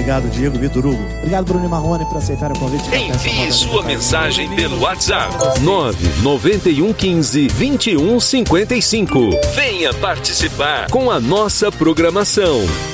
Obrigado, Diego, Vitor Hugo. Obrigado, Bruno e Marrone, por aceitar o convite. Envie sua mensagem pelo WhatsApp 99115-2155. Venha participar com a nossa programação.